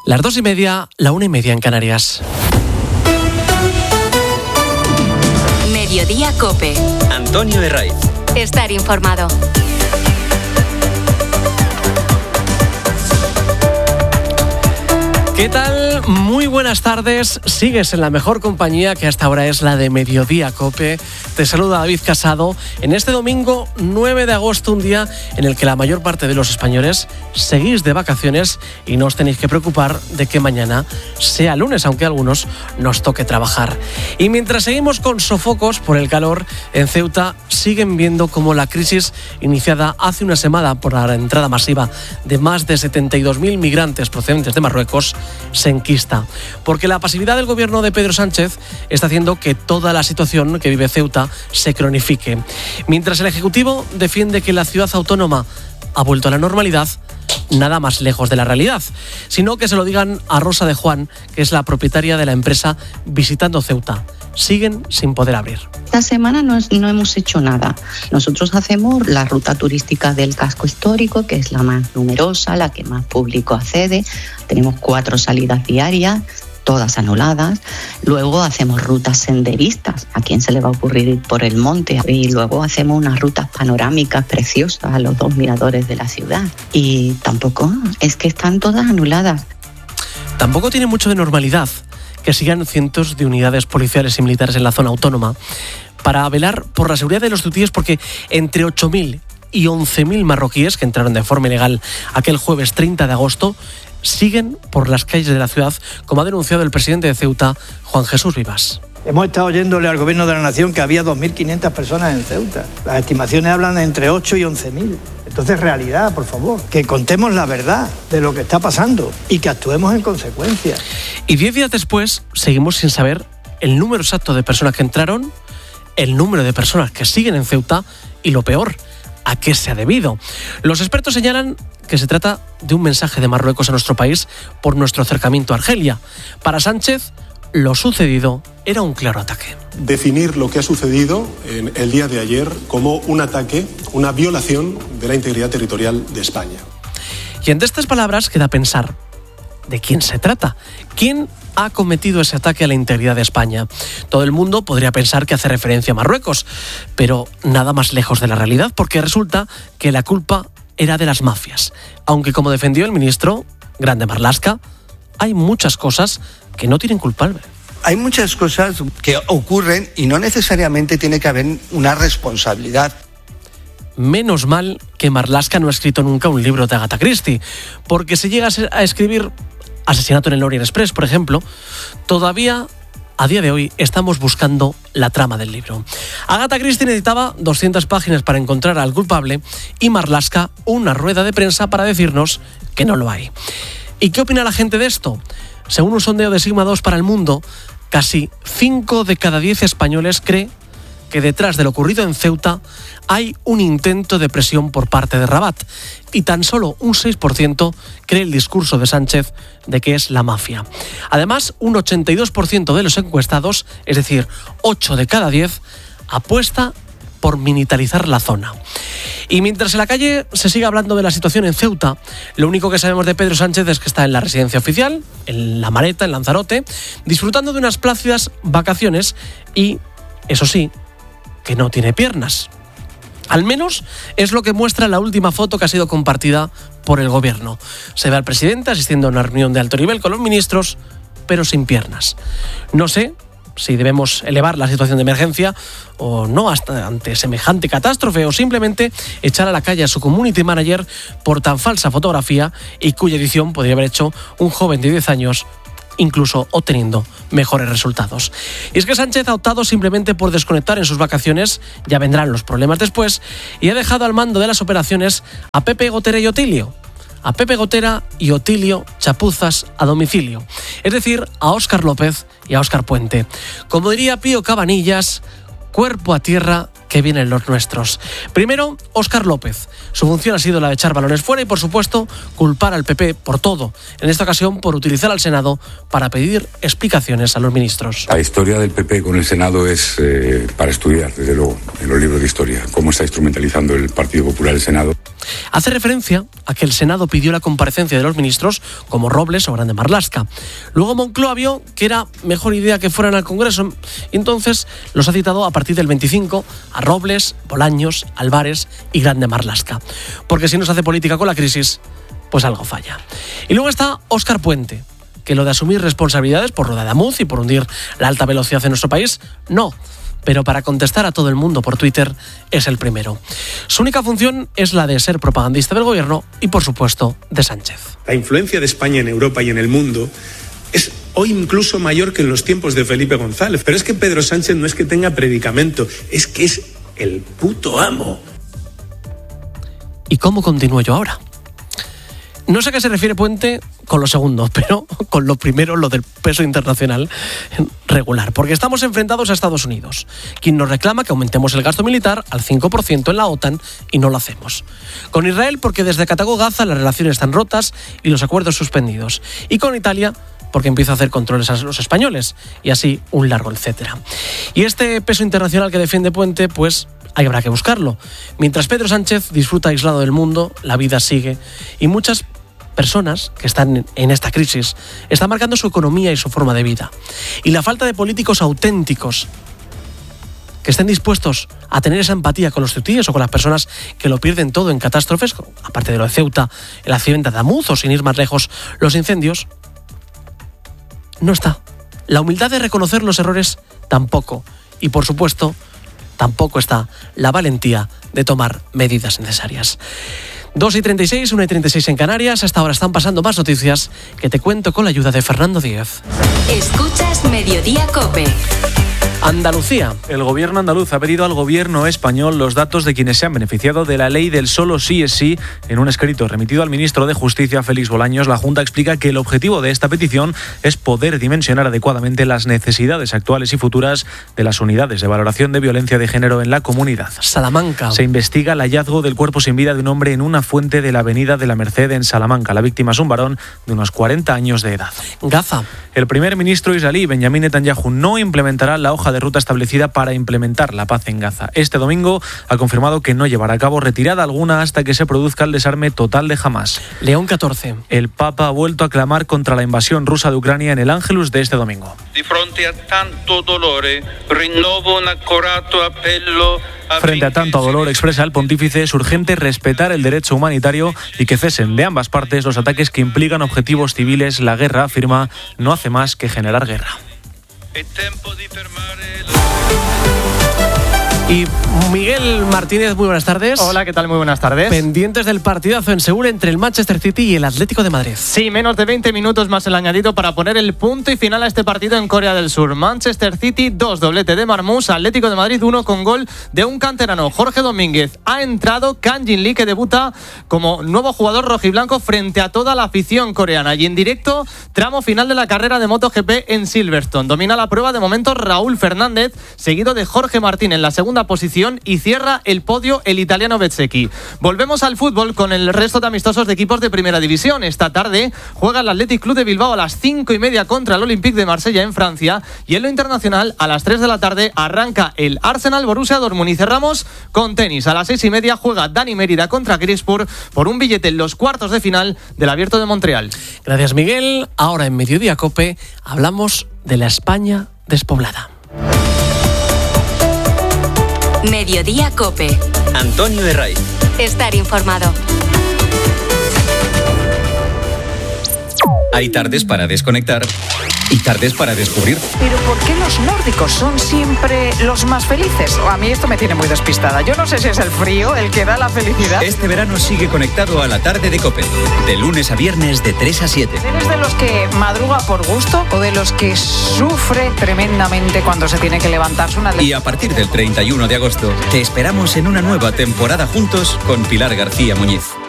Las 2:30, la 1:30 en Canarias. Mediodía COPE. Antonio Herraiz. Estar informado. ¿Qué tal? Muy buenas tardes. Sigues en la mejor compañía, que hasta ahora es la de Mediodía COPE. Te saluda David Casado en este domingo 9 de agosto, un día en el que la mayor parte de los españoles seguís de vacaciones y no os tenéis que preocupar de que mañana sea lunes, aunque a algunos nos toque trabajar. Y mientras seguimos con sofocos por el calor, en Ceuta siguen viendo cómo la crisis iniciada hace una semana por la entrada masiva de más de 72.000 migrantes procedentes de Marruecos se enquista, porque la pasividad del gobierno de Pedro Sánchez está haciendo que toda la situación que vive Ceuta se cronifique. Mientras el Ejecutivo defiende que la ciudad autónoma ha vuelto a la normalidad, nada más lejos de la realidad, sino que se lo digan a Rosa de Juan, que es la propietaria de la empresa Visitando Ceuta. Siguen sin poder abrir. Esta semana no hemos hecho nada. Nosotros hacemos la ruta turística del casco histórico, que es la más numerosa, la que más público accede. Tenemos 4 salidas diarias, todas anuladas. Luego hacemos rutas senderistas. ¿A quién se le va a ocurrir ir por el monte? Y luego hacemos unas rutas panorámicas preciosas a los 2 miradores de la ciudad. Y tampoco, es que están todas anuladas. Tampoco tiene mucho de normalidad que sigan cientos de unidades policiales y militares en la zona autónoma para velar por la seguridad de los ceutíes, porque entre 8.000 y 11.000 marroquíes que entraron de forma ilegal aquel jueves 30 de agosto siguen por las calles de la ciudad, como ha denunciado el presidente de Ceuta, Juan Jesús Vivas. Hemos estado oyéndole al gobierno de la nación que había 2.500 personas en Ceuta. Las estimaciones hablan de entre 8 y 11.000. Entonces, realidad, por favor, que contemos la verdad de lo que está pasando y que actuemos en consecuencia. Y 10 días después seguimos sin saber el número exacto de personas que entraron, el número de personas que siguen en Ceuta y, lo peor, a qué se ha debido. Los expertos señalan que se trata de un mensaje de Marruecos a nuestro país por nuestro acercamiento a Argelia. Para Sánchez, lo sucedido era un claro ataque. Definir lo que ha sucedido en el día de ayer como un ataque, una violación de la integridad territorial de España. Y entre estas palabras queda pensar, ¿de quién se trata? ¿Quién ha cometido ese ataque a la integridad de España? Todo el mundo podría pensar que hace referencia a Marruecos, pero nada más lejos de la realidad, porque resulta que la culpa era de las mafias. Aunque, como defendió el ministro Grande Marlaska, hay muchas cosas que no tienen culpable. Hay muchas cosas que ocurren y no necesariamente tiene que haber una responsabilidad. Menos mal que Marlaska no ha escrito nunca un libro de Agatha Christie, porque si llega a escribir Asesinato en el Orient Express, por ejemplo, todavía a día de hoy estamos buscando la trama del libro. Agatha Christie necesitaba 200 páginas para encontrar al culpable y Marlaska una rueda de prensa para decirnos que no lo hay. ¿Y qué opina la gente de esto? Según un sondeo de Sigma 2 para El Mundo, casi 5 de cada 10 españoles cree que detrás de lo ocurrido en Ceuta hay un intento de presión por parte de Rabat, y tan solo un 6% cree el discurso de Sánchez de que es la mafia. Además, un 82% de los encuestados, es decir, 8 de cada 10, apuesta por militarizar la zona. Y mientras en la calle se sigue hablando de la situación en Ceuta, lo único que sabemos de Pedro Sánchez es que está en la residencia oficial, en La Mareta, en Lanzarote, disfrutando de unas plácidas vacaciones y, eso sí, que no tiene piernas. Al menos es lo que muestra la última foto que ha sido compartida por el gobierno. Se ve al presidente asistiendo a una reunión de alto nivel con los ministros, pero sin piernas. No sé si debemos elevar la situación de emergencia o no hasta ante semejante catástrofe, o simplemente echar a la calle a su community manager por tan falsa fotografía y cuya edición podría haber hecho un joven de 10 años, incluso obteniendo mejores resultados. Y es que Sánchez ha optado simplemente por desconectar en sus vacaciones, ya vendrán los problemas después, y ha dejado al mando de las operaciones a Pepe Gotera y Otilio. A Pepe Gotera y Otilio chapuzas a domicilio, es decir, a Óscar López y a Óscar Puente. Como diría Pío Cabanillas, cuerpo a tierra, que vienen los nuestros. Primero, Óscar López. Su función ha sido la de echar balones fuera y, por supuesto, culpar al PP por todo. En esta ocasión, por utilizar al Senado para pedir explicaciones a los ministros. La historia del PP con el Senado es para estudiar, desde luego, en los libros de historia. Cómo está instrumentalizando el Partido Popular el Senado. Hace referencia a que el Senado pidió la comparecencia de los ministros como Robles o Grande Marlaska. Luego Moncloa vio que era mejor idea que fueran al Congreso y entonces los ha citado a partir del 25 a Robles, Bolaños, Álvarez y Grande Marlaska. Porque si no se hace política con la crisis, pues algo falla. Y luego está Óscar Puente, que lo de asumir responsabilidades por lo de Adamuz y por hundir la alta velocidad en nuestro país, no. Pero para contestar a todo el mundo por Twitter es el primero. Su única función es la de ser propagandista del gobierno y, por supuesto, de Sánchez. La influencia de España en Europa y en el mundo es hoy incluso mayor que en los tiempos de Felipe González. Pero es que Pedro Sánchez no es que tenga predicamento, es que es el puto amo. ¿Y cómo continúo yo ahora? No sé a qué se refiere Puente con lo segundo, pero con lo primero, lo del peso internacional regular. Porque estamos enfrentados a Estados Unidos, quien nos reclama que aumentemos el gasto militar al 5% en la OTAN y no lo hacemos. Con Israel porque desde que atacó Gaza las relaciones están rotas y los acuerdos suspendidos. Y con Italia porque empieza a hacer controles a los españoles y así un largo etcétera. Y este peso internacional que defiende Puente, pues ahí habrá que buscarlo. Mientras Pedro Sánchez disfruta aislado del mundo, la vida sigue y muchas personas que están en esta crisis están marcando su economía y su forma de vida. Y la falta de políticos auténticos que estén dispuestos a tener esa empatía con los ceutíes o con las personas que lo pierden todo en catástrofes, aparte de lo de Ceuta, el accidente de Adamuz o, sin ir más lejos, los incendios, no está. La humildad de reconocer los errores tampoco. Y, por supuesto, tampoco está la valentía de tomar medidas necesarias. 2:36, 1:36 en Canarias. Hasta ahora están pasando más noticias que te cuento con la ayuda de Fernando Díez. Escuchas Mediodía COPE. Andalucía. El gobierno andaluz ha pedido al gobierno español los datos de quienes se han beneficiado de la ley del solo sí es sí. En un escrito remitido al ministro de Justicia, Félix Bolaños, la Junta explica que el objetivo de esta petición es poder dimensionar adecuadamente las necesidades actuales y futuras de las unidades de valoración de violencia de género en la comunidad. Salamanca. Se investiga el hallazgo del cuerpo sin vida de un hombre en una fuente de la avenida de la Merced en Salamanca. La víctima es un varón de unos 40 años de edad. Gaza. El primer ministro israelí, Benjamín Netanyahu, no implementará la hoja de ruta establecida para implementar la paz en Gaza. Este domingo ha confirmado que no llevará a cabo retirada alguna hasta que se produzca el desarme total de Hamás. León 14. El Papa ha vuelto a clamar contra la invasión rusa de Ucrania en el Ángelus de este domingo. Frente a tanto dolor, expresa el pontífice, es urgente respetar el derecho humanitario y que cesen de ambas partes los ataques que implican objetivos civiles. La guerra, afirma, no hace más que generar guerra. Y Miguel Martínez, muy buenas tardes. Hola, ¿qué tal? Muy buenas tardes. Pendientes del partidazo en Seúl entre el Manchester City y el Atlético de Madrid. Sí, menos de 20 minutos más el añadido para poner el punto y final a este partido en Corea del Sur. Manchester City 2, doblete de Marmoush, Atlético de Madrid 1 con gol de un canterano, Jorge Domínguez. Ha entrado Kang Jin-lee, que debuta como nuevo jugador rojiblanco frente a toda la afición coreana. Y en directo, tramo final de la carrera de MotoGP en Silverstone. Domina la prueba de momento Raúl Fernández, seguido de Jorge Martín en la segunda posición, y cierra el podio el italiano Bezzecchi. Volvemos al fútbol con el resto de amistosos de equipos de primera división. Esta tarde juega el Athletic Club de Bilbao a las 5:30 contra el Olympique de Marsella en Francia, y en lo internacional a las 3 de la tarde arranca el Arsenal Borussia Dortmund. Y cerramos con tenis. A las 6:30 juega Dani Mérida contra Grispur por un billete en los cuartos de final del Abierto de Montreal. Gracias, Miguel. Ahora en Mediodía COPE hablamos de la España despoblada. Mediodía COPE. Antonio Herray. Estar informado. Hay tardes para desconectar y tardes para descubrir. ¿Pero por qué los nórdicos son siempre los más felices? A mí esto me tiene muy despistada. Yo no sé si es el frío el que da la felicidad. Este verano sigue conectado a la tarde de COPE. De lunes a viernes de 3 a 7. ¿Eres de los que madruga por gusto o de los que sufre tremendamente cuando se tiene que levantarse una... Y a partir del 31 de agosto te esperamos en una nueva temporada juntos con Pilar García Muñiz.